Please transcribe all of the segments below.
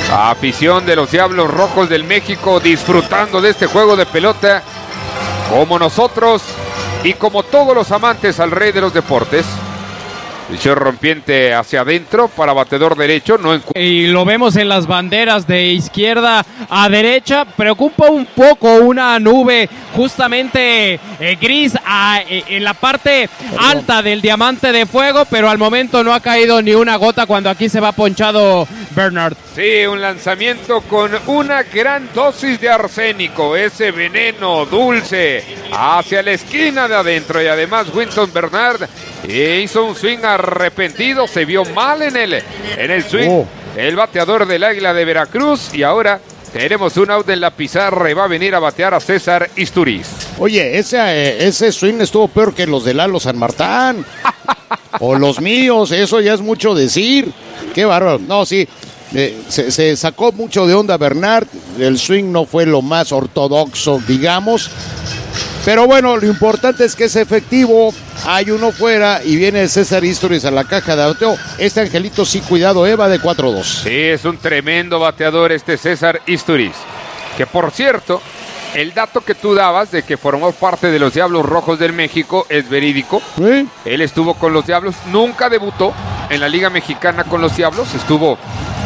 Afición de los Diablos Rojos del México disfrutando de este juego de pelota como nosotros y como todos los amantes al rey de los deportes. Picheo rompiente hacia adentro para bateador derecho. Y lo vemos en las banderas de izquierda a derecha. Preocupa un poco una nube justamente gris en la parte alta del diamante de fuego, pero al momento no ha caído ni una gota cuando aquí se va ponchado Bernard. Sí, un lanzamiento con una gran dosis de arsénico, ese veneno dulce hacia la esquina de adentro, y además Winston Bernard hizo un swing arrepentido, se vio mal en el swing el bateador del Águila de Veracruz, y ahora tenemos un out en la pizarra y va a venir a batear a César Isturiz. Oye, ese swing estuvo peor que los de Lalo San Martán o los míos, eso ya es mucho decir. Qué bárbaro. No, sí, se sacó mucho de onda Bernard, el swing no fue lo más ortodoxo, digamos, pero bueno, lo importante es que es efectivo. Hay uno fuera y viene César Isturiz a la caja de bateo. Este angelito, sí, cuidado, va de 4-2. Sí, es un tremendo bateador este César Isturiz, que por cierto, el dato que tú dabas de que formó parte de los Diablos Rojos del México es verídico. ¿Sí? Él estuvo con los Diablos, nunca debutó en la Liga Mexicana con los Diablos, estuvo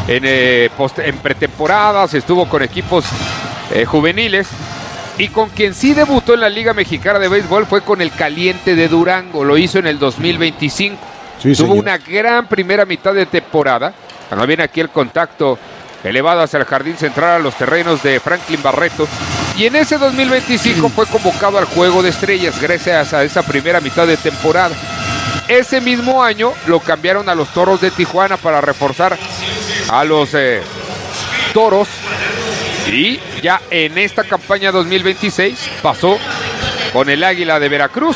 en pretemporadas, estuvo con equipos juveniles, y con quien sí debutó en la Liga Mexicana de Béisbol fue con el Caliente de Durango, lo hizo en el 2025. Sí, tuvo señor. una gran primera mitad de temporada, cuando viene aquí el contacto elevado hacia el jardín central a los terrenos de Franklin Barreto, y en ese 2025 fue convocado al Juego de Estrellas gracias a esa primera mitad de temporada. Ese mismo año lo cambiaron a los Toros de Tijuana para reforzar a los Toros, y ya en esta campaña 2026 pasó con el Águila de Veracruz.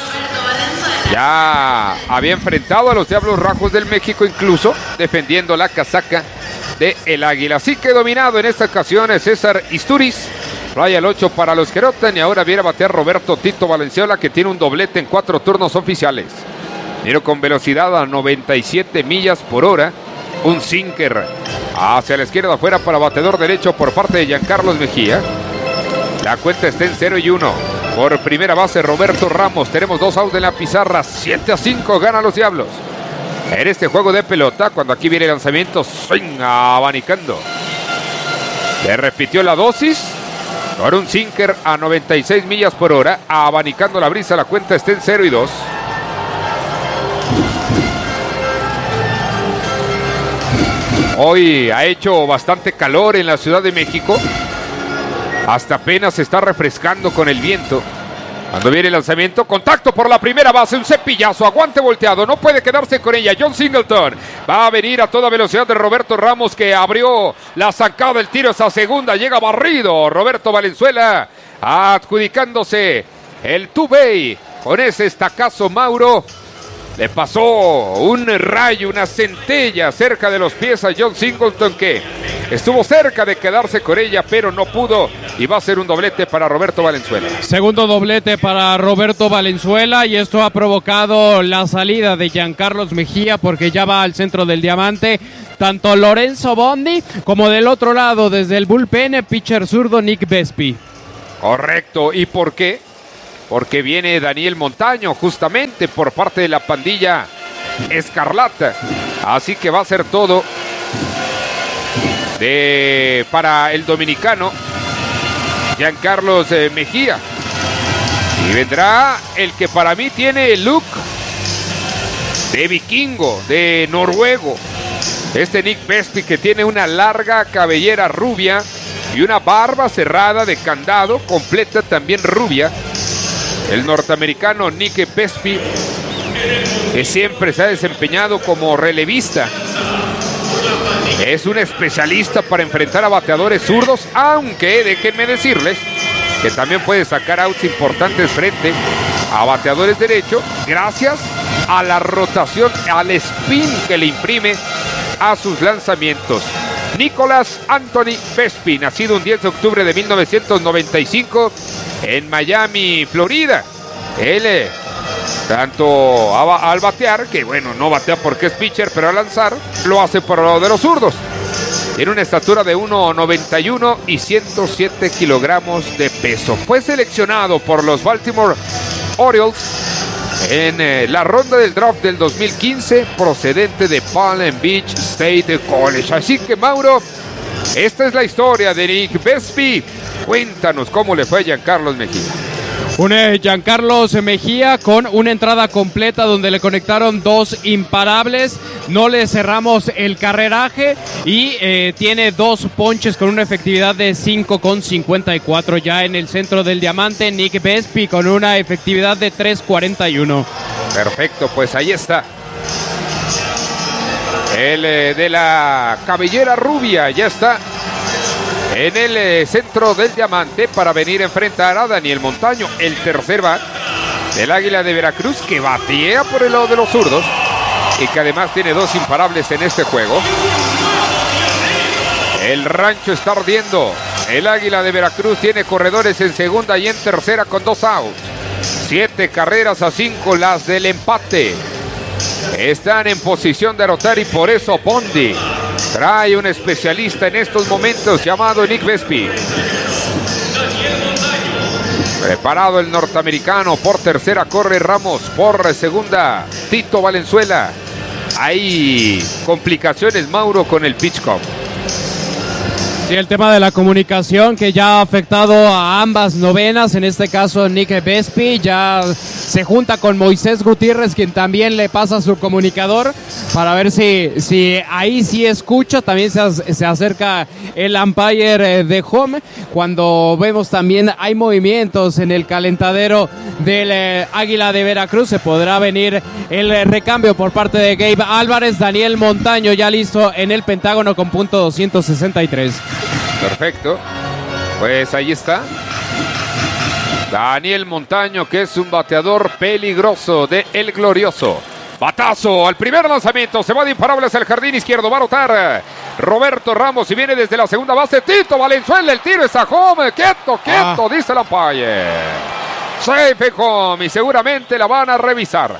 Ya había enfrentado a los Diablos Rojos del México, incluso defendiendo la casaca de el Águila. Así que dominado en esta ocasión es César Isturiz. Raya el 8 para los que rotan, y ahora viene a batear Roberto Tito Valenzuela, que tiene un doblete en 4 turnos oficiales. Tiro con velocidad a 97 millas por hora. Un sinker hacia la izquierda afuera para bateador derecho por parte de Giancarlos Mejía. La cuenta está en 0-1. Por primera base Roberto Ramos. Tenemos 2 outs en la pizarra. 7-5 gana los Diablos en este juego de pelota. Cuando aquí viene el lanzamiento, swing abanicando. Se repitió la dosis con un sinker a 96 millas por hora, abanicando la brisa. La cuenta está en 0-2. Hoy ha hecho bastante calor en la Ciudad de México. Hasta apenas se está refrescando con el viento. Cuando viene el lanzamiento, contacto por la primera base, un cepillazo, aguante volteado, no puede quedarse con ella. John Singleton va a venir a toda velocidad de Roberto Ramos, que abrió la sacada del tiro esa segunda, llega barrido Roberto Valenzuela, adjudicándose el two-bay con ese estacazo. Mauro le pasó un rayo, una centella cerca de los pies a John Singleton, que estuvo cerca de quedarse con ella, pero no pudo, y va a ser un doblete para Roberto Valenzuela. Segundo doblete para Roberto Valenzuela, y esto ha provocado la salida de Giancarlos Mejía, porque ya va al centro del diamante tanto Lorenzo Bondi como del otro lado, desde el bullpen, el pitcher zurdo Nick Vespi. Correcto. ¿Y por qué? Porque viene Daniel Montaño justamente por parte de la pandilla Escarlata. Así que va a ser todo para el dominicano Giancarlos Mejía. Y vendrá el que para mí tiene el look de vikingo, de noruego. Este Nick Vespi, que tiene una larga cabellera rubia y una barba cerrada de candado, completa también rubia. El norteamericano Nick Vespi, que siempre se ha desempeñado como relevista, es un especialista para enfrentar a bateadores zurdos, aunque déjenme decirles que también puede sacar outs importantes frente a bateadores derechos, gracias a la rotación, al spin que le imprime a sus lanzamientos. Nicolás Anthony Vespi, nacido un 10 de octubre de 1995 en Miami, Florida. Él, tanto al batear, que bueno, no batea porque es pitcher, pero al lanzar lo hace por lo de los zurdos. Tiene una estatura de 1.91 y 107 kilogramos de peso. Fue seleccionado por los Baltimore Orioles en la ronda del draft del 2015, procedente de Palm Beach State College. Así que, Mauro, esta es la historia de Nick Vespi. Cuéntanos cómo le fue a Giancarlos Mejía. Un Giancarlos Mejía con una entrada completa donde le conectaron 2 imparables, no le cerramos el carreraje y tiene 2 ponches con una efectividad de 5.54. Ya en el centro del diamante, Nick Vespi con una efectividad de 3.41. Perfecto, pues ahí está. El de la cabellera rubia ya está en el centro del diamante para venir a enfrentar a Daniel Montaño, el tercer bat del Águila de Veracruz, que batea por el lado de los zurdos y que además tiene 2 imparables en este juego. El rancho está ardiendo. El Águila de Veracruz tiene corredores en segunda y en tercera con 2 outs. 7 carreras a 5 las del empate. Están en posición de anotar y por eso Bondi trae un especialista en estos momentos llamado Nick Vespi. Preparado el norteamericano, por tercera corre Ramos, por segunda Tito Valenzuela. Hay complicaciones, Mauro, con el pitch clock. Sí, el tema de la comunicación que ya ha afectado a ambas novenas, en este caso Nick Vespi, ya se junta con Moisés Gutiérrez, quien también le pasa su comunicador para ver si ahí sí escucha. También se acerca el umpire de home. Cuando vemos también hay movimientos en el calentadero del Águila de Veracruz, se podrá venir el recambio por parte de Gabe Álvarez. Daniel Montaño ya listo en el Pentágono con punto 263. Perfecto, pues ahí está Daniel Montaño, que es un bateador peligroso de El Glorioso. Batazo al primer lanzamiento, se va de imparables al jardín izquierdo, va a anotar Roberto Ramos y viene desde la segunda base Tito Valenzuela, el tiro está home, quieto, dice el umpire. Safe home y seguramente la van a revisar.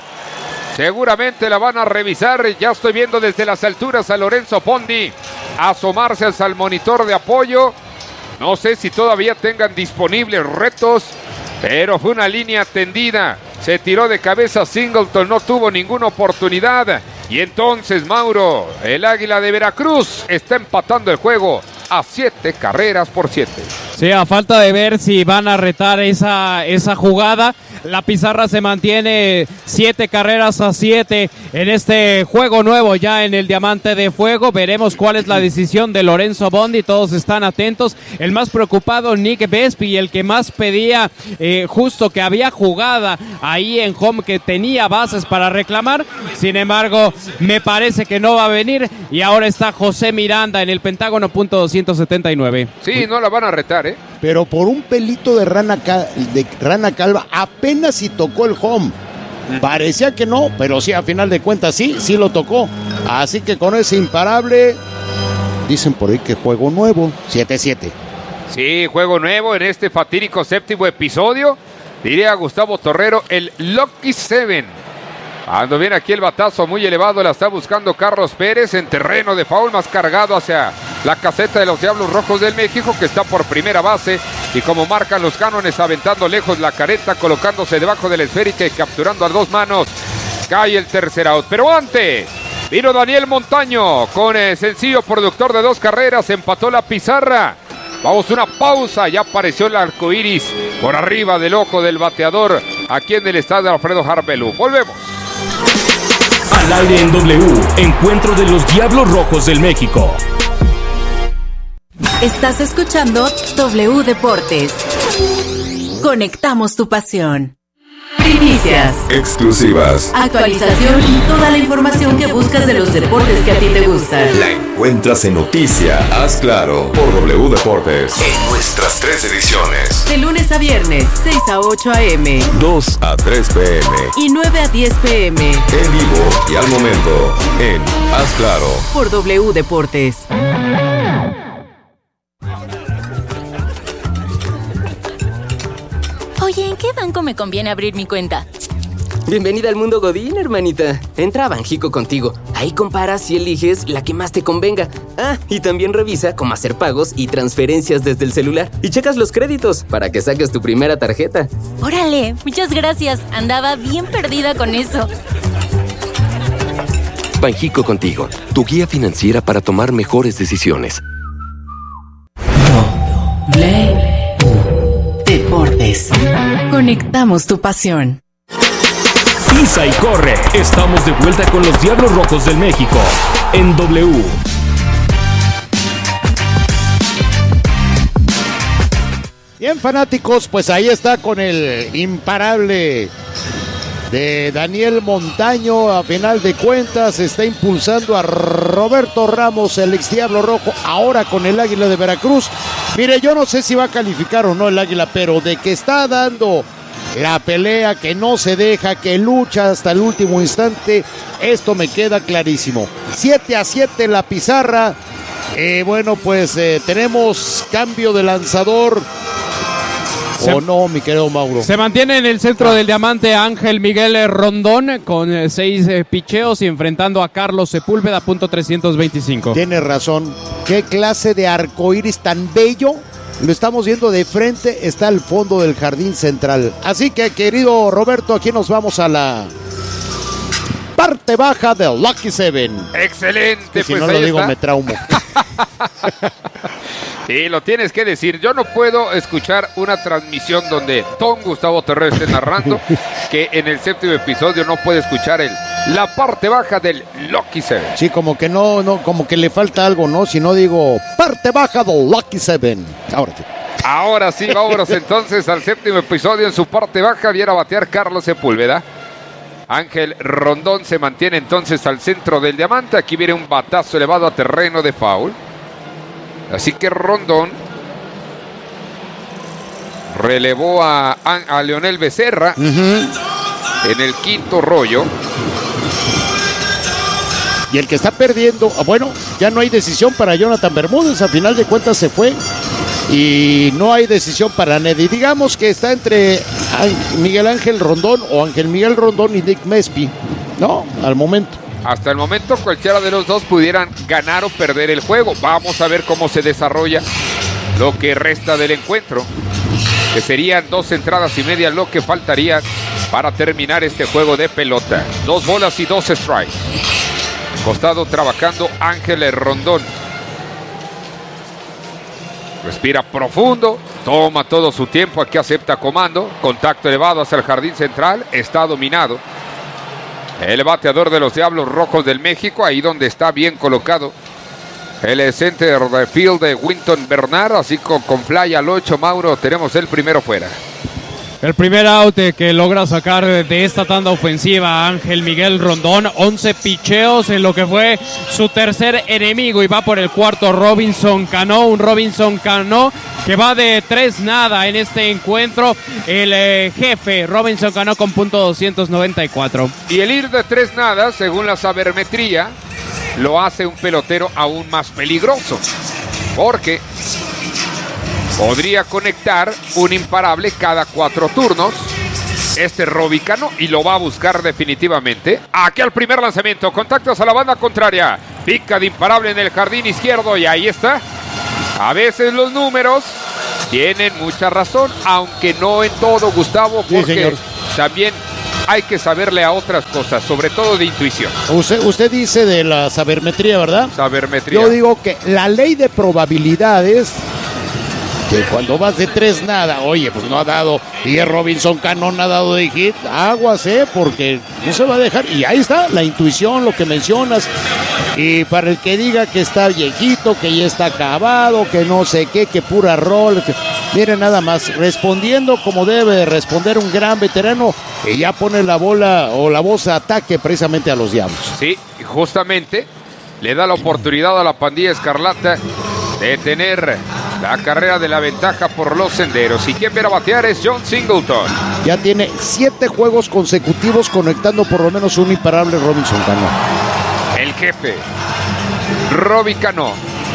Ya estoy viendo desde las alturas a Lorenzo Bondi asomarse al monitor de apoyo. No sé si todavía tengan disponibles retos, pero fue una línea tendida. Se tiró de cabeza Singleton, no tuvo ninguna oportunidad. Y entonces, Mauro, el Águila de Veracruz está empatando el juego a 7 carreras por 7. Sí, a falta de ver si van a retar esa jugada. La pizarra se mantiene 7 carreras a 7 en este juego nuevo ya en el Diamante de Fuego. Veremos cuál es la decisión de Lorenzo Bondi. Todos están atentos. El más preocupado, Nick Vespi, y el que más pedía justo que había jugada ahí en home, que tenía bases para reclamar. Sin embargo, me parece que no va a venir. Y ahora está José Miranda en el Pentágono, punto 279. Sí, no la van a retar, ¿eh? Pero por un pelito de rana calva, apenas si tocó el home. Parecía que no, pero sí, a final de cuentas sí lo tocó. Así que con ese imparable, dicen por ahí que juego nuevo, 7-7. Sí, juego nuevo en este fatídico séptimo episodio. Diría Gustavo Torrero, el Lucky Seven. Ando bien aquí el batazo muy elevado, la está buscando Carlos Pérez en terreno de foul, más cargado hacia la caseta de los Diablos Rojos del México, que está por primera base, y como marcan los cánones, aventando lejos la careta, colocándose debajo de la esférica y capturando a 2 manos. Cae el tercer out, pero antes vino Daniel Montaño con sencillo productor de 2 carreras, empató la pizarra. Vamos a una pausa, ya apareció el arco iris por arriba del ojo del bateador aquí en el estadio Alfredo Harpelú. Volvemos. Al aire en W, encuentro de los Diablos Rojos del México. Estás escuchando W Deportes. Conectamos tu pasión. Primicias, exclusivas, actualización y toda la información que buscas de los deportes que a ti te gustan. la encuentras en Noticia, Haz Claro, por W Deportes, en nuestras 3 ediciones, De lunes a viernes, 6 a 8 a.m. 2 a 3 p.m, y 9 a 10 p.m. en vivo y al momento, en Haz Claro. por W Deportes. Oye, ¿en qué banco me conviene abrir mi cuenta? Bienvenida al mundo Godín, hermanita. Entra a Banjico contigo. Ahí comparas y eliges la que más te convenga. Ah, y también revisa cómo hacer pagos y transferencias desde el celular. Y checas los créditos para que saques tu primera tarjeta. Órale, muchas gracias. Andaba bien perdida con eso. Banjico contigo, tu guía financiera para tomar mejores decisiones. Deportes. Conectamos tu pasión. Pisa y corre. Estamos de vuelta con los Diablos Rojos del México en W. Bien, fanáticos, pues ahí está con el imparable de Daniel Montaño. A final de cuentas está impulsando a Roberto Ramos, el ex Diablo Rojo, ahora con el Águila de Veracruz. Mire, yo no sé si va a calificar o no el Águila, pero de que está dando la pelea, que no se deja, que lucha hasta el último instante, esto me queda clarísimo. 7-7 la pizarra. Bueno, pues tenemos cambio de lanzador. ¿O no, mi querido Mauro? Se mantiene en el centro del diamante Ángel Miguel Rondón con 6 picheos y enfrentando a Carlos Sepúlveda, .325. Tienes razón. Qué clase de arcoíris tan bello. Lo estamos viendo de frente, está al fondo del jardín central. Así que, querido Roberto, aquí nos vamos a la parte baja del Lucky Seven. Excelente, si pues no ahí lo digo, está. me traumo. Sí, lo tienes que decir. Yo no puedo escuchar una transmisión donde Don Gustavo Terrero esté narrando que en el séptimo episodio no puede escuchar la parte baja del Lucky Seven. Sí, como que no, como que le falta algo, ¿no? Si no digo parte baja del Lucky Seven. Ahora sí, vámonos entonces al séptimo episodio. En su parte baja viene a batear Carlos Sepúlveda. Ángel Rondón se mantiene entonces al centro del diamante. Aquí viene un batazo elevado a terreno de foul. Así que Rondón relevó a Leonel Becerra en el quinto rollo. Y el que está perdiendo, bueno, ya no hay decisión para Jonathan Bermúdez. A final de cuentas se fue. Y no hay decisión para Neddy. Digamos que está entre Miguel Ángel Rondón o Ángel Miguel Rondón y Dick Mespi, ¿no? Al momento. Hasta el momento cualquiera de los dos pudieran ganar o perder el juego. Vamos a ver cómo se desarrolla lo que resta del encuentro, que serían 2 entradas y media lo que faltaría para terminar este juego de pelota. 2 bolas y 2 strikes. Costado trabajando Ángel Rondón. Respira profundo, toma todo su tiempo, aquí acepta comando. Contacto elevado hacia el jardín central, está dominado. El bateador de los Diablos Rojos del México, ahí donde está bien colocado el center de field de Winton Bernard, así con fly al 8, Mauro, tenemos el primero fuera. El primer out que logra sacar de esta tanda ofensiva Ángel Miguel Rondón, 11 picheos en lo que fue su tercer enemigo y va por el cuarto Robinson Cano, un Robinson Cano que va de 3-0 en este encuentro, el jefe Robinson Cano con .294. Y el ir de 3-0, según la sabermetría, lo hace un pelotero aún más peligroso, porque podría conectar un imparable cada 4 turnos. Este Robbie Cano, y lo va a buscar definitivamente. Aquí al primer lanzamiento, contactos a la banda contraria. Pica de imparable en el jardín izquierdo y ahí está. A veces los números tienen mucha razón, aunque no en todo, Gustavo, porque también hay que saberle a otras cosas, sobre todo de intuición. Usted dice de la sabermetría, ¿verdad? Sabermetría. Yo digo que la ley de probabilidades, que cuando vas de 3-0, oye, pues no ha dado, y Robinson Cano no ha dado de hit, aguas, porque no se va a dejar. Y ahí está la intuición, lo que mencionas. Y para el que diga que está viejito, que ya está acabado, que no sé qué, que pura rol, miren nada más, respondiendo como debe de responder un gran veterano, que ya pone la bola o la voz de ataque precisamente a los Diablos. Sí, justamente le da la oportunidad a la pandilla escarlata de tener la carrera de la ventaja por los senderos. Y quien viene a batear es John Singleton. Ya tiene 7 juegos consecutivos conectando por lo menos un imparable Robinson Cano. El jefe, Robbie Cano.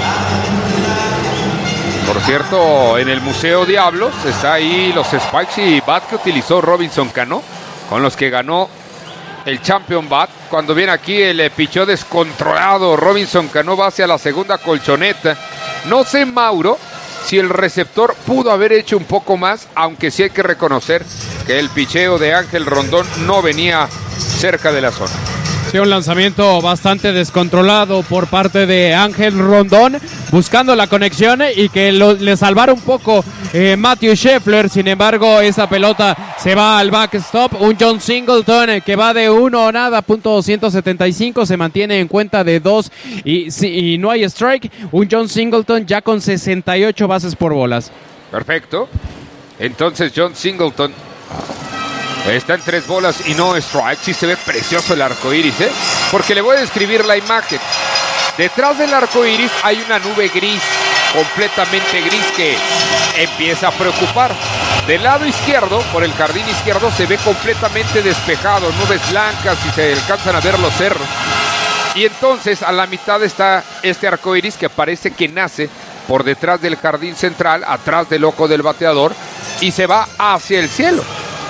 Por cierto, en el Museo Diablos está ahí los spikes y bat que utilizó Robinson Cano, con los que ganó el champion bat. Cuando viene aquí el pichó descontrolado, Robinson Cano va hacia la segunda colchoneta. No sé, Mauro, si el receptor pudo haber hecho un poco más, aunque sí hay que reconocer que el picheo de Ángel Rondón no venía cerca de la zona. Sí, un lanzamiento bastante descontrolado por parte de Ángel Rondón, buscando la conexión y que le salvara un poco Matthew Scheffler. Sin embargo, esa pelota se va al backstop. Un John Singleton que va de 1-0, se mantiene en cuenta de 2 y no hay strike. Un John Singleton ya con 68 bases por bolas. Perfecto. Entonces John Singleton está en 3 bolas y no strike. Sí se ve precioso el arco iris, porque le voy a describir la imagen. Detrás del arco iris hay una nube gris, completamente gris, que empieza a preocupar. Del lado izquierdo, por el jardín izquierdo, se ve completamente despejado, nubes blancas y se alcanzan a ver los cerros. Y entonces a la mitad está este arco iris que parece que nace por detrás del jardín central, atrás del ojo del bateador, y se va hacia el cielo.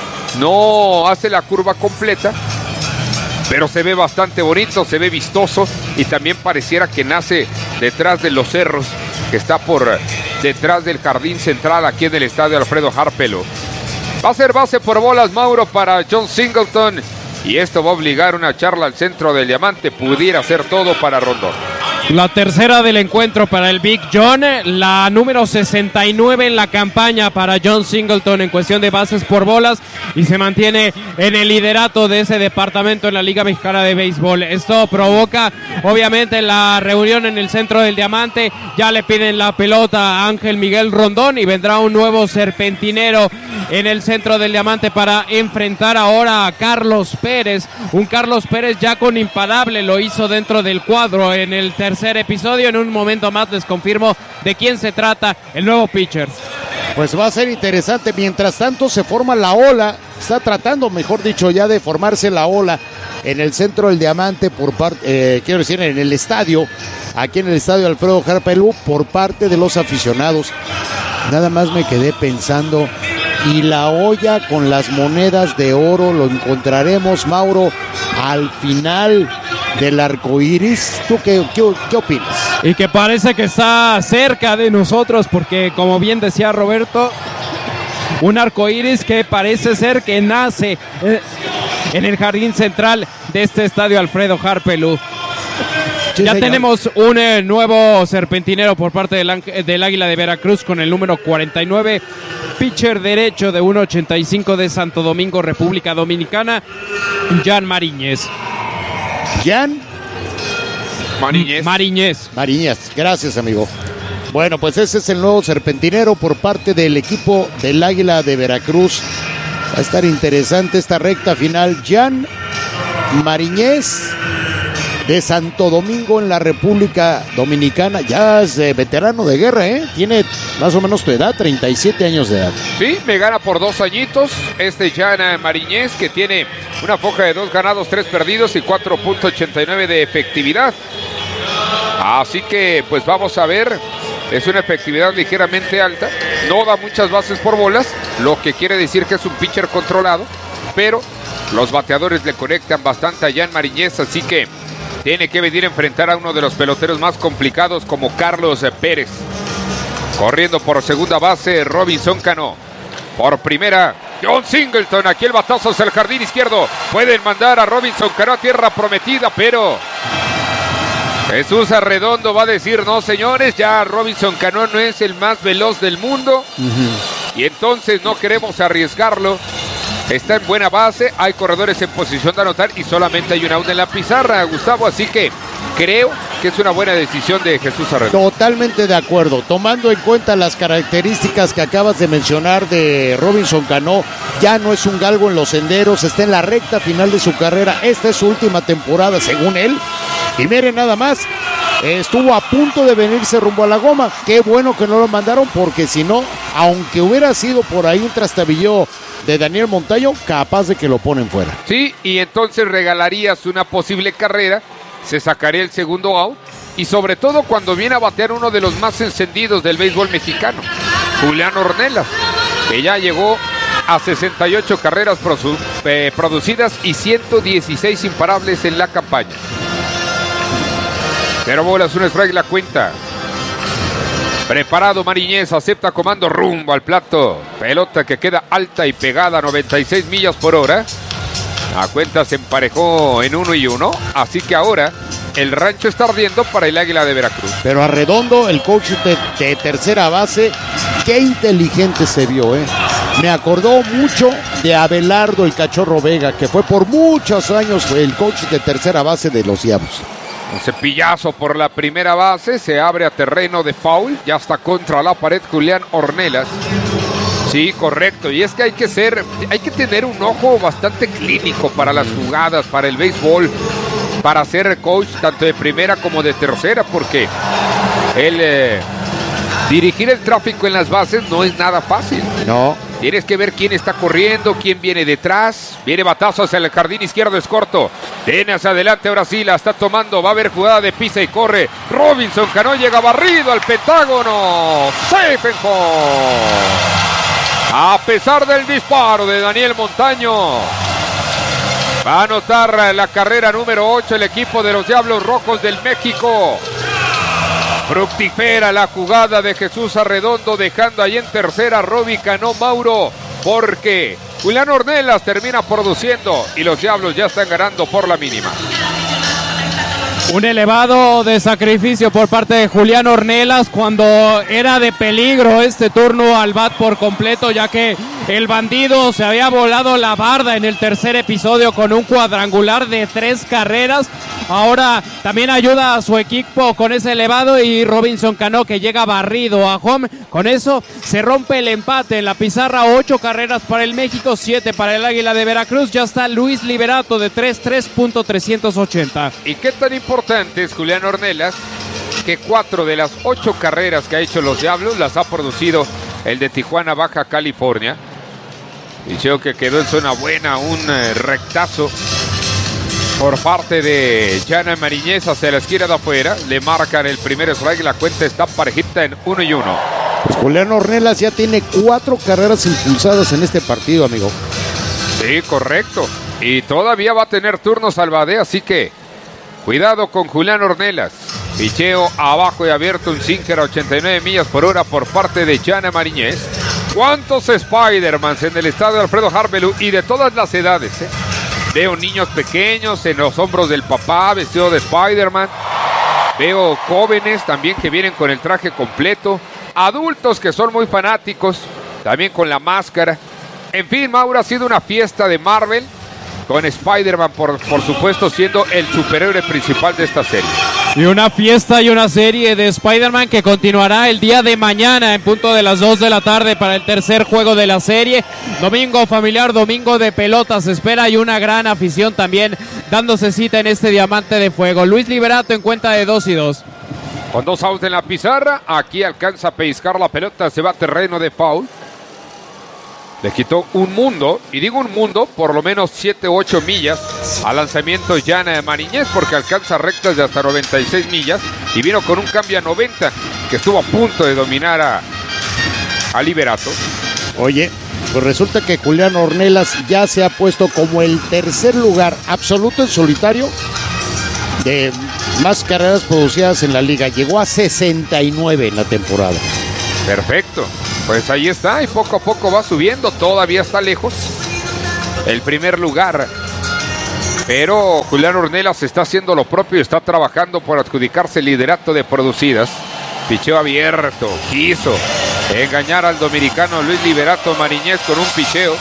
No hace la curva completa, pero se ve bastante bonito, se ve vistoso y también pareciera que nace detrás de los cerros, que está por detrás del jardín central aquí en el estadio Alfredo Harpelo. Va a ser base por bolas, Mauro, para John Singleton, y esto va a obligar una charla al centro del diamante. Pudiera ser todo para Rondón. La tercera del encuentro para el Big John, la número 69 en la campaña para John Singleton en cuestión de bases por bolas, y se mantiene en el liderato de ese departamento en la Liga Mexicana de Béisbol. Esto provoca obviamente la reunión en el centro del diamante. Ya le piden la pelota a Ángel Miguel Rondón y vendrá un nuevo serpentinero en el centro del diamante para enfrentar ahora a Carlos Pérez. Un Carlos Pérez ya con imparable, lo hizo dentro del cuadro en el tercer episodio. En un momento más les confirmo de quién se trata el nuevo pitcher. Pues va a ser interesante. Mientras tanto se forma la ola, está tratando, mejor dicho, ya de formarse la ola en el centro del diamante por parte, quiero decir, en el estadio, aquí en el estadio Alfredo Harpelú, por parte de los aficionados. Nada más me quedé pensando, y la olla con las monedas de oro lo encontraremos, Mauro, al final del arco iris. ¿Tú qué opinas? Y que parece que está cerca de nosotros, porque como bien decía Roberto, un arco iris que parece ser que nace en el jardín central de este estadio Alfredo Harpelú. Sí, ya tenemos un nuevo serpentinero por parte del Águila de Veracruz con el número 49, pitcher derecho de 1.85 de Santo Domingo, República Dominicana, Jan Mariñez. ¿Jan? Mariñez. Gracias, amigo. Bueno, pues ese es el nuevo serpentinero por parte del equipo del Águila de Veracruz. Va a estar interesante esta recta final. Jan Mariñez, de Santo Domingo en la República Dominicana. Ya es veterano de guerra, tiene más o menos tu edad, 37 años de edad. Sí, me gana por 2 añitos este Jan Mariñez, que tiene una foja de 2 ganados, 3 perdidos y 4.89 de efectividad. Así que pues vamos a ver, es una efectividad ligeramente alta, no da muchas bases por bolas, lo que quiere decir que es un pitcher controlado, pero los bateadores le conectan bastante a Jan Mariñez, así que tiene que venir a enfrentar a uno de los peloteros más complicados como Carlos Pérez. Corriendo por segunda base, Robinson Cano. Por primera, John Singleton. Aquí el batazo hacia el jardín izquierdo. Pueden mandar a Robinson Cano a tierra prometida, pero Jesús Arredondo va a decir: no, señores, ya Robinson Cano no es el más veloz del mundo. Y entonces no queremos arriesgarlo. Está en buena base, hay corredores en posición de anotar y solamente hay un out en la pizarra, Gustavo, así que creo que es una buena decisión de Jesús Arredondo. Totalmente de acuerdo, tomando en cuenta las características que acabas de mencionar de Robinson Cano. Ya no es un galgo en los senderos, está en la recta final de su carrera. Esta es su última temporada, según él. Y miren nada más, estuvo a punto de venirse rumbo a la goma. Qué bueno que no lo mandaron, porque si no, aunque hubiera sido por ahí un trastabilleo de Daniel Montaño, capaz de que lo ponen fuera. Sí, y entonces regalarías una posible carrera, se sacaría el segundo out, y sobre todo cuando viene a batear uno de los más encendidos del béisbol mexicano, Julián Ornelas, que ya llegó a 68 carreras producidas y 116 imparables en la campaña. 0 bolas, 1 strike la cuenta. Preparado Mariñez, acepta comando rumbo al plato. Pelota que queda alta y pegada a 96 millas por hora. La cuenta se emparejó en 1-1, así que ahora el rancho está ardiendo para el Águila de Veracruz. Pero Arredondo, el coach de tercera base, qué inteligente se vio, ¿eh? Me acordó mucho de Abelardo el Cachorro Vega, que fue por muchos años el coach de tercera base de los Diablos. Un cepillazo por la primera base, se abre a terreno de foul, ya está contra la pared Julián Ornelas. Sí, correcto, y es que hay que tener un ojo bastante clínico para las jugadas, para el béisbol, para ser coach tanto de primera como de tercera, porque dirigir el tráfico en las bases no es nada fácil. No. Tienes que ver quién está corriendo, quién viene detrás. Viene batazo hacia el jardín izquierdo, es corto. Viene hacia adelante, ahora sí, la está tomando. Va a haber jugada de pisa y corre. Robinson Cano llega barrido al Pentágono. Safe and home. A pesar del disparo de Daniel Montaño, va a anotar la carrera número 8 el equipo de los Diablos Rojos del México. Fructifera la jugada de Jesús Arredondo, dejando ahí en tercera a Roby Cano Mauro, porque Julián Ornelas termina produciendo y los Diablos ya están ganando por la mínima. Un elevado de sacrificio por parte de Julián Ornelas cuando era de peligro este turno al bat por completo, ya que el bandido se había volado la barda en el tercer episodio con un cuadrangular de 3 carreras. Ahora también ayuda a su equipo con ese elevado y Robinson Cano que llega barrido a home. Con eso se rompe el empate en la pizarra. 8 carreras para el México, 7 para el Águila de Veracruz. Ya está Luis Liberato de 3.380. ¿Y qué tan importante es Julián Ornelas? Que 4 de las 8 carreras que ha hecho los Diablos las ha producido el de Tijuana, Baja California. Picheo que quedó en zona buena, un rectazo por parte de Jana Mariñez hacia la esquina de afuera. Le marcan el primer strike, la cuenta está parejita en 1-1. Pues Julián Ornelas ya tiene 4 carreras impulsadas en este partido, amigo. Sí, correcto. Y todavía va a tener turno Salvadé, así que cuidado con Julián Ornelas. Picheo abajo y abierto, un sinker a 89 millas por hora por parte de Jana Mariñez. ¿Cuántos Spider-Mans en el estadio Alfredo Harvelu y de todas las edades? Veo niños pequeños en los hombros del papá vestido de Spider-Man. Veo jóvenes también que vienen con el traje completo. Adultos que son muy fanáticos, también con la máscara. En fin, Mauro, ha sido una fiesta de Marvel con Spider-Man, por supuesto, siendo el superhéroe principal de esta serie. Y una fiesta y una serie de Spider-Man que continuará el día de mañana en punto de las 2 de la tarde para el tercer juego de la serie. Domingo familiar, domingo de pelotas se espera y una gran afición también dándose cita en este diamante de fuego. Luis Liberato en cuenta de 2-2. Con 2 outs en la pizarra, aquí alcanza a pellizcar la pelota, se va a terreno de foul. Le quitó un mundo, y digo un mundo, por lo menos 7-8 millas al lanzamiento Jana de Mariñez, porque alcanza rectas de hasta 96 millas y vino con un cambio a 90 que estuvo a punto de dominar a Liberato. Oye, pues resulta que Julián Ornelas ya se ha puesto como el tercer lugar absoluto en solitario de más carreras producidas en la liga. Llegó a 69 en la temporada. Perfecto. Pues ahí está, y poco a poco va subiendo, todavía está lejos el primer lugar, pero Julián Ornelas está haciendo lo propio y está trabajando por adjudicarse el liderato de producidas. Picheo abierto, quiso engañar al dominicano Luis Liberato Mariñez con un picheo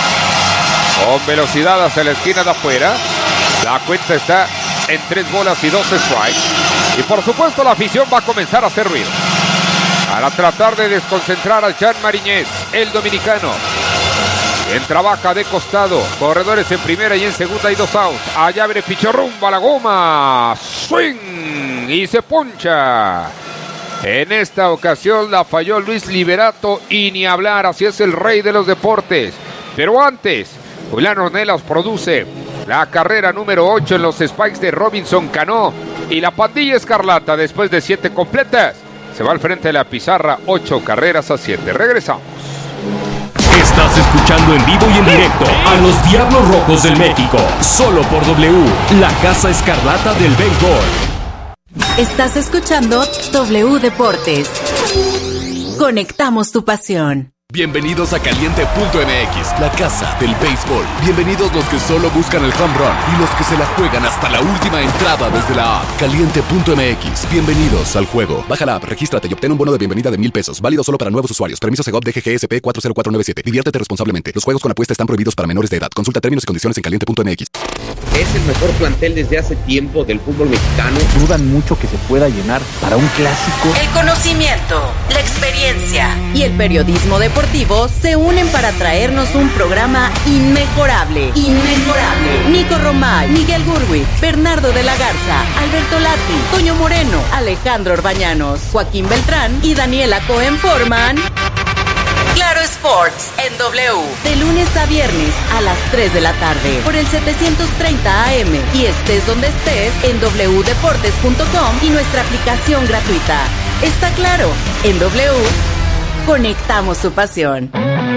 con velocidad hacia la esquina de afuera. La cuenta está en 3 bolas y 2 strikes, y por supuesto la afición va a comenzar a hacer ruido para tratar de desconcentrar al Jan Mariñez, el dominicano. Quien trabaja de costado, corredores en primera y en segunda y 2 outs. Allá abre picheo rumbo a la goma, swing y se poncha. En esta ocasión la falló Luis Liberato y ni hablar, así es el rey de los deportes. Pero antes, Julián Ornelas produce la carrera número 8 en los Spikes de Robinson Cano y la pandilla escarlata después de 7 completas se va al frente de la pizarra, 8 carreras a 7. Regresamos. Estás escuchando en vivo y en directo a los Diablos Rojos del México. Solo por W, la Casa Escarlata del béisbol. Estás escuchando W Deportes. Conectamos tu pasión. Bienvenidos a Caliente.mx, la casa del béisbol. Bienvenidos los que solo buscan el home run y los que se la juegan hasta la última entrada desde la app. Caliente.mx, bienvenidos al juego. Baja la app, regístrate y obtén un bono de bienvenida de $1,000. Válido solo para nuevos usuarios. Permiso Segov DGGSP 40497. Diviértete responsablemente. Los juegos con apuesta están prohibidos para menores de edad. Consulta términos y condiciones en Caliente.mx. Es el mejor plantel desde hace tiempo del fútbol mexicano. Dudan mucho que se pueda llenar para un clásico. El conocimiento, la experiencia y el periodismo deportivo se unen para traernos un programa inmejorable. Nico Romay, Miguel Gurwitz, Bernardo de la Garza, Alberto Lati, Toño Moreno, Alejandro Orbañanos, Joaquín Beltrán y Daniela Cohen forman Claro Sports en W, de lunes a viernes a las 3 de la tarde por el 730 AM y estés donde estés en wdeportes.com y nuestra aplicación gratuita. Está claro, en W conectamos tu pasión.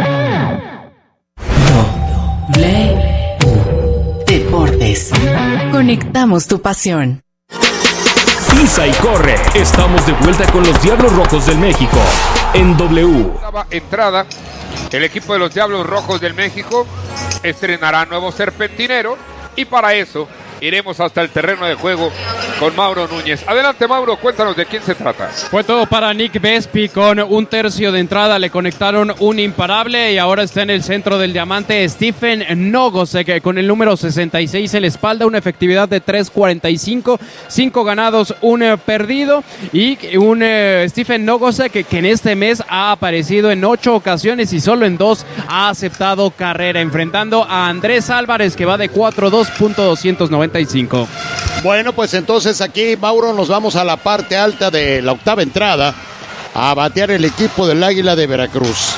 W Deportes. Conectamos tu pasión. Pisa y corre. Estamos de vuelta con los Diablos Rojos del México en W. Entrada, el equipo de los Diablos Rojos del México estrenará nuevo serpentinero y para eso iremos hasta el terreno de juego con Mauro Núñez. Adelante, Mauro, cuéntanos de quién se trata. Fue todo para Nick Vespi con un tercio de entrada, le conectaron un imparable y ahora está en el centro del diamante Stephen Nogosek con el número 66 en la espalda, una efectividad de 3.45, 5 ganados, 1 perdido y un Stephen Nogosek que en este mes ha aparecido en 8 ocasiones y solo en 2 ha aceptado carrera, enfrentando a Andrés Álvarez que va de 4.2, .295. Bueno, pues entonces aquí, Mauro, nos vamos a la parte alta de la octava entrada a batear el equipo del Águila de Veracruz.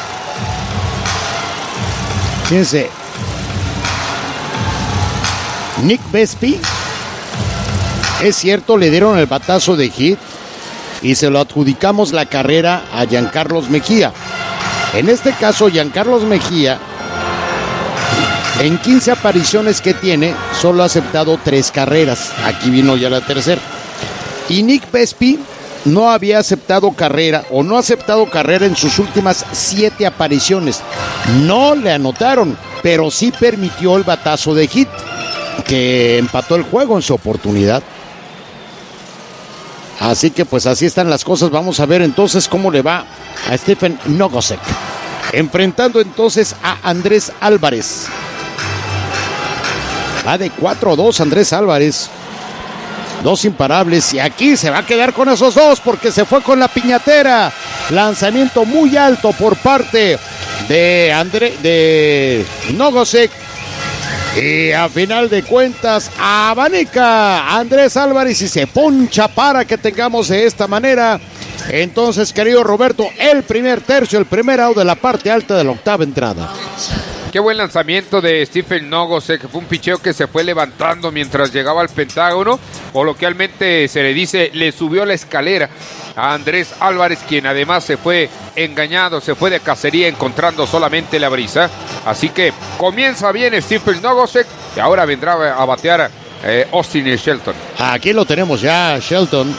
Fíjense, Nick Vespi, es cierto, le dieron el batazo de hit y se lo adjudicamos la carrera a Giancarlos Mejía. En este caso, Giancarlos Mejía, en 15 apariciones que tiene, solo ha aceptado 3 carreras. Aquí vino ya la tercera. Y Nick Vespi no había aceptado carrera o no ha aceptado carrera en sus últimas 7 apariciones. No le anotaron, pero sí permitió el batazo de hit, que empató el juego en su oportunidad. Así que pues así están las cosas. Vamos a ver entonces cómo le va a Stephen Nogosek. Enfrentando entonces a Andrés Álvarez. Va de 4-2 Andrés Álvarez. 2 imparables. Y aquí se va a quedar con esos 2 porque se fue con la piñatera. Lanzamiento muy alto por parte de Nogosek. Y a final de cuentas abanica Andrés Álvarez y se poncha para que tengamos de esta manera. Entonces, querido Roberto, el primer tercio, el primer out de la parte alta de la octava entrada. Qué buen lanzamiento de Stephen Nogosek, que fue un picheo que se fue levantando mientras llegaba al pentágono. Coloquialmente se le dice, le subió la escalera a Andrés Álvarez, quien además se fue engañado, se fue de cacería encontrando solamente la brisa. Así que comienza bien Stephen Nogosek y ahora vendrá a batear Austin Shelton. Aquí lo tenemos ya, Shelton.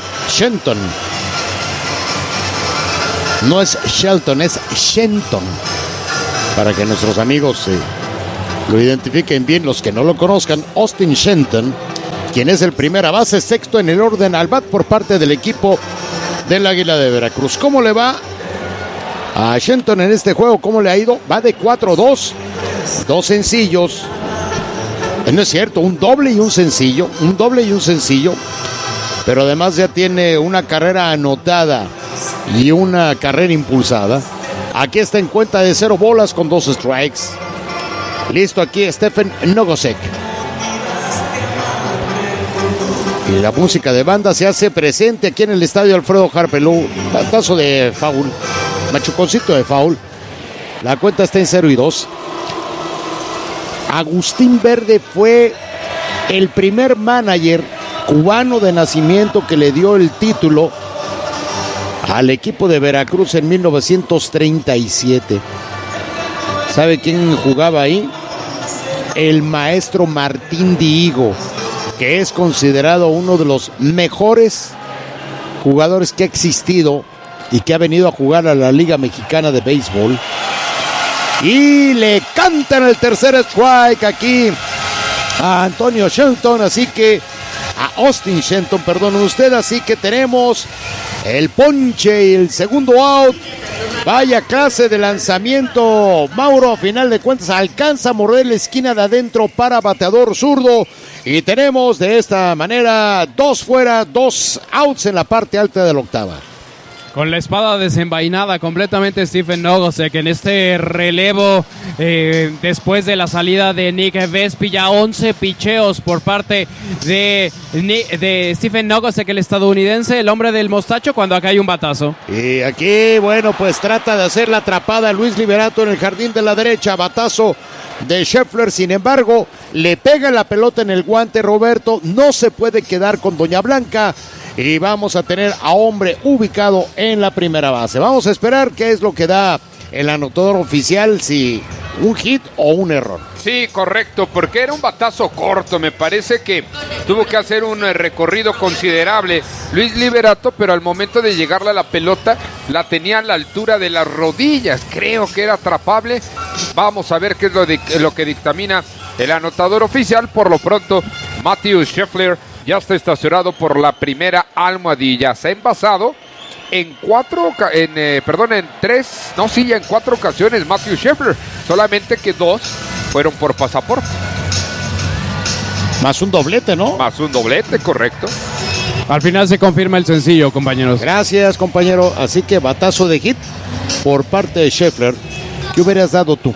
No es Shelton, es Shenton. Para que nuestros amigos lo identifiquen bien, los que no lo conozcan, Austin Shenton, quien es el primera base, sexto en el orden al bat por parte del equipo del Águila de Veracruz. ¿Cómo le va a Shenton en este juego? ¿Cómo le ha ido? Va de 4-2, 2 sencillos. No es cierto, un doble y un sencillo, pero además ya tiene una carrera anotada y una carrera impulsada. Aquí está en cuenta de 0 bolas con 2 strikes. Listo aquí Stephen Nogosek. Y la música de banda se hace presente aquí en el estadio Alfredo Harpelú. Batazo de foul, machuconcito de foul. La cuenta está en 0-2. Agustín Verde fue el primer manager cubano de nacimiento que le dio el título al equipo de Veracruz en 1937. ¿Sabe quién jugaba ahí? El maestro Martín Dihigo, que es considerado uno de los mejores jugadores que ha existido y que ha venido a jugar a la Liga Mexicana de Béisbol. Y le cantan el tercer strike aquí a Antonio Shenton, así que a Austin Shenton, perdonen usted, así que tenemos el ponche y el segundo out. Vaya clase de lanzamiento, Mauro, a final de cuentas alcanza a morder la esquina de adentro para bateador zurdo, y tenemos de esta manera 2 fuera, 2 outs en la parte alta de la octava. Con la espada desenvainada completamente Stephen Nogosek en este relevo después de la salida de Nick Vespi. Ya 11 picheos por parte de Stephen Nogosek, el estadounidense, el hombre del mostacho, cuando acá hay un batazo. Y aquí, bueno, pues trata de hacer la atrapada Luis Liberato en el jardín de la derecha. Batazo de Scheffler, sin embargo, le pega la pelota en el guante Roberto. No se puede quedar con Doña Blanca. Y vamos a tener a hombre ubicado en la primera base. Vamos a esperar qué es lo que da el anotador oficial, si un hit o un error. Sí, correcto, porque era un batazo corto. Me parece que tuvo que hacer un recorrido considerable Luis Liberato, pero al momento de llegarle a la pelota, la tenía a la altura de las rodillas. Creo que era atrapable. Vamos a ver qué es lo que dictamina el anotador oficial. Por lo pronto, Matthew Scheffler ya está estacionado por la primera almohadilla. Se ha envasado en 4 ocasiones Matthew Scheffler, solamente que 2 fueron por pasaporte. Más un doblete, ¿no? Más un doblete, correcto. Al final se confirma el sencillo, compañeros. Gracias, compañero. Así que batazo de hit por parte de Scheffler. ¿Qué hubieras dado tú?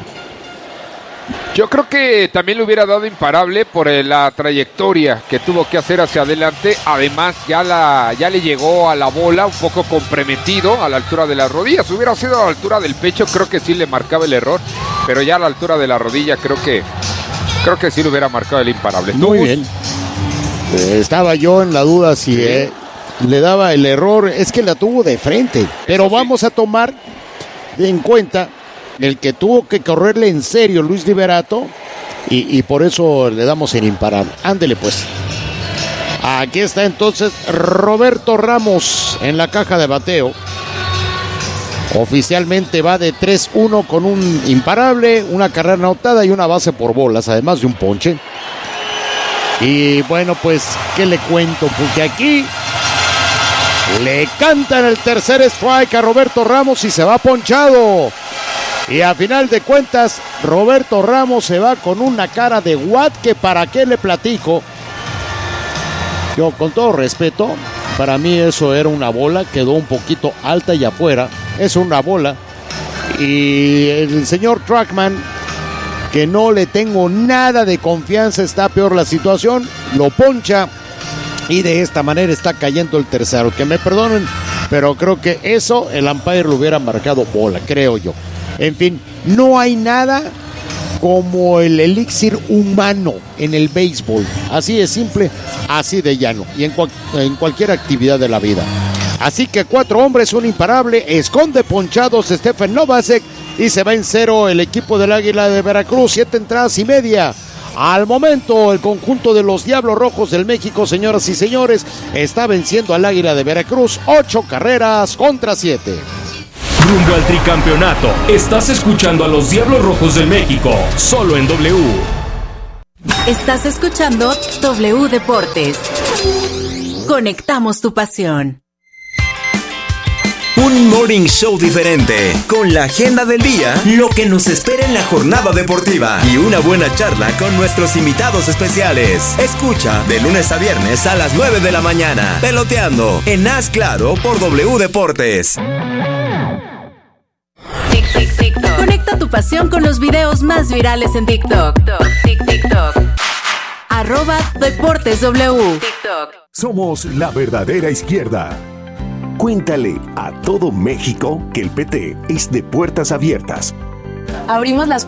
Yo creo que también le hubiera dado imparable por la trayectoria que tuvo que hacer hacia adelante. Además, ya le llegó a la bola un poco comprometido a la altura de las rodillas. Si hubiera sido a la altura del pecho, creo que sí le marcaba el error. Pero ya a la altura de la rodilla, creo que sí le hubiera marcado el imparable. Muy bien. Estaba yo en la duda si le daba el error. Es que la tuvo de frente. Pero vamos a tomar en cuenta el que tuvo que correrle en serio Luis Liberato, y por eso le damos el imparable. Ándele pues. Aquí está entonces Roberto Ramos en la caja de bateo. Oficialmente va de 3-1 con un imparable, una carrera anotada y una base por bolas, además de un ponche. Y bueno, pues, ¿qué le cuento? Porque aquí le cantan el tercer strike a Roberto Ramos y se va ponchado. Y a final de cuentas, Roberto Ramos se va con una cara de what, que para qué le platico. Yo, con todo respeto, para mí eso era una bola, quedó un poquito alta y afuera. Es una bola. Y el señor Trackman, que no le tengo nada de confianza, está peor la situación, lo poncha. Y de esta manera está cayendo el tercero. Que me perdonen, pero creo que eso el umpire lo hubiera marcado bola, creo yo. En fin, no hay nada como el elixir humano en el béisbol. Así de simple, así de llano. Y en cualquier actividad de la vida. Así que 4 hombres, un imparable. Esconde ponchados Stephen Nogosek. Y se va en 0 el equipo del Águila de Veracruz. 7 entradas y media. Al momento, el conjunto de los Diablos Rojos del México, señoras y señores, está venciendo al Águila de Veracruz 8 carreras contra 7. Rumbo al tricampeonato. Estás escuchando a los Diablos Rojos del México, solo en W. Estás escuchando W Deportes. Conectamos tu pasión. Un morning show diferente, con la agenda del día, lo que nos espera en la jornada deportiva y una buena charla con nuestros invitados especiales. Escucha de lunes a viernes a las 9 de la mañana, Peloteando, en Haz Claro por W Deportes. Conecta tu pasión con los videos más virales en TikTok. @DeportesW. Somos la verdadera izquierda. Cuéntale a todo México que el PT es de puertas abiertas. Abrimos las